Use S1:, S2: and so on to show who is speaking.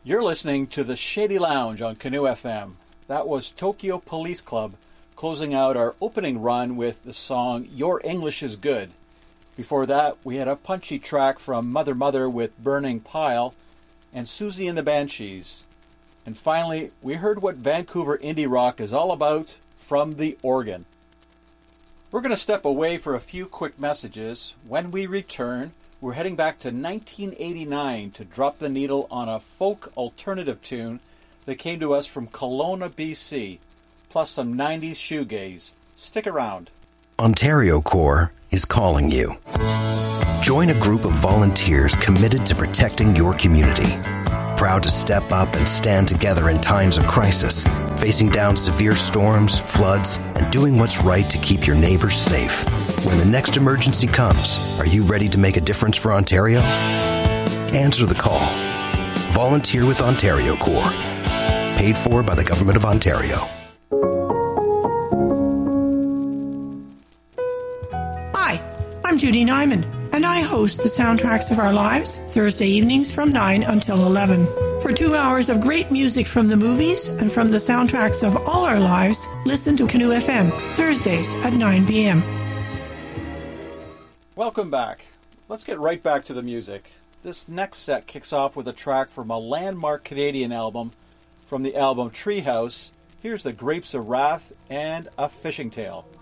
S1: You're listening to the Shady Lounge on Canoe FM. That was Tokyo Police Club closing out our opening run with the song Your English is Good. Before that, we had a punchy track from Mother Mother with Burning Pile and Susie and the Banshees. And finally, we heard what Vancouver indie rock is all about from The Organ. We're going to step away for a few quick messages. When we return, we're heading back to 1989 to drop the needle on a folk alternative tune that came to us from Kelowna, BC, plus some 90s shoegaze. Stick around.
S2: Ontario Corps is calling you. Join a group of volunteers committed to protecting your community. Proud to step up and stand together in times of crisis, facing down severe storms, floods, and doing what's right to keep your neighbors safe. When the next emergency comes, are you ready to make a difference for Ontario? Answer the call. Volunteer with Ontario Corps. Paid for by the Government of Ontario.
S3: Hi, I'm Judy Nyman, and I host the Soundtracks of Our Lives Thursday evenings from 9 until 11. For 2 hours of great music from the movies and from the soundtracks of all our lives, listen to Canoe FM Thursdays at 9 p.m.
S1: Welcome back. Let's get right back to the music. This next set kicks off with a track from a landmark Canadian album from the album Treehouse. Here's The Grapes of Wrath and A Fishing Tale.